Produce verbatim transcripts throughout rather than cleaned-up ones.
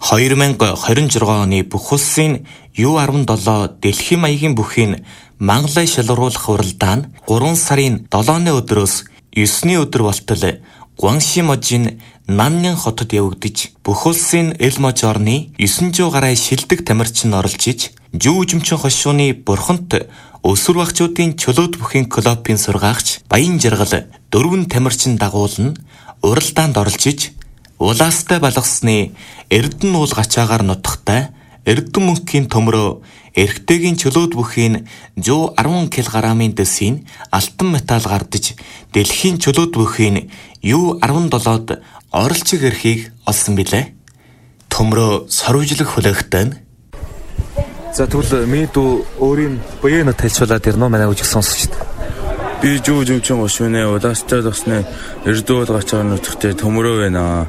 хоёр мянга хорин жургаан оны бүх улсын ю арван долоо дэлхийн маягийн бүхийг Монголыг шалгаруулах уралдаан нь гурван сарын долооны өдрөөс есүний өдөр болтол Гуанши можийн Наннин хотод явагдаж бүх улсын эл мож орны девять сая гаруй шилдэг тамирчин оролж иж жүү жимчин хошууны бурхант өсвөр багчуудын чөлөөт бүхийн клубын сургаагч Баян Жаргал дөрвөн тамирчин дагуулна уралдаанд оролж иж улаастай балгасны Эрдэнэ уул гачаагаар нутагтай Эрдэнэ мөнхийн төмрөө эрхтэйгийн чөлөөт бүхийн one hundred ten килограммын дэсийн алтан металл гардаж дэлхийн чөлөөт бүхийн ю арван долоод оролцог эрхийг олсон билээ. Төмрөө сорвжлог хүлээгтэй нь. За тэгвэл миний дүү өөрийн буяа тайлбарлаад ирнэ манай үжиг сонсогчд. Би жүү жимчин гошууны улаастай тосны Эрдэнэ уул гачаагаар нутагтай төмрөө байна.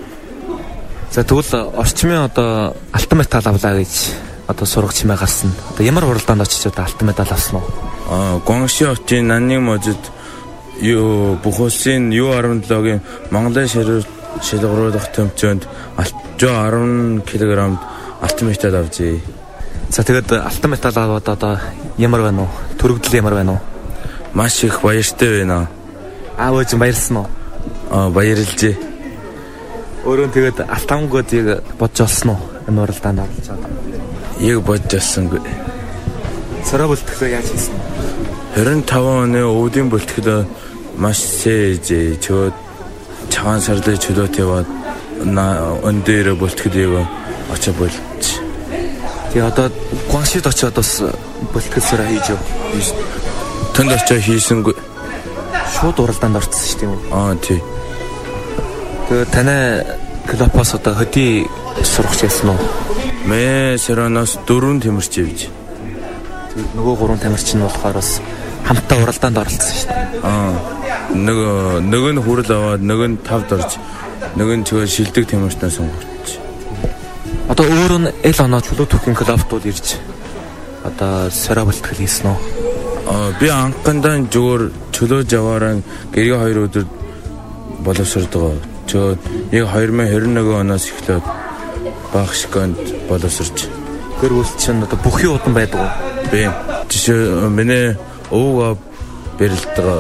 За тэгвэл орчмын одоо алтан металл авлаа гэж одоо сургач хэмээн гарсан. Одоо ямар уралдаанд очиж одоо алтан медаль авсан уу? Аа, Гуанши хотын Наннин можид юу бүх улсын ю арван долоогийн Монголыг шалгаруулах тэмцээнд one hundred ten килограмм алтан медаль авжээ. За тэгээд алтан медаль аваад одоо ямар байна уу? Төрөгдөл ямар байна уу? Маш их баяртай байна. Аав ээж баярлсан уу? Аа, баярлжээ. Өөрөө тэгээд алтан годыг бодж олсон уу? Энэ уралдаанд оролцож байгаа. Яг бодж олсонгүй. Сараа бүлтгэлөө яаж хийсэн бэ? twenty-five оны өвдийн бүлтгэлөө маш сэж чөө чагаан сарлын чөлөөт яваад өндөрө бүлтгэлийг очиж болж. Тэгээ одоо Гуаншид очиод бас бүлтгэл сараа хийж юу? Тэнд очиж хийсэнгүй. Шууд уралдаанд орсон шүү дээ юм уу? Аа тий. Тэгээ танай клубаас одоо хөдий сургагч яасан уу? Мэ саранаас дөрвөн тамирч явж. Тэгээд нөгөө гурван тамирчин болохоор бас хамтдаа уралдаанд оролцсон шүү дээ. Аа. Нэг нэг нь хүрэл аваад нэг нь тавд орж нэг нь чигээр шилдэг тамирчнаа сонгогч. Одоо өөр нь эл оноо чөлөөт бүхэн клубтууд ирж одоо сараа бүлтгэл хийсэн үү? Аа би анхандаа зүгээр чөлөөж яваараа гэрээ хоёр өдөр боловсрдог. Чөө яг two thousand twenty-one оноос эхлээд багшгонд боловсрч. Гэр бүл чинь одоо бүхий удан байдаг уу? Би жишээ миний өвгөө бэрэлдэг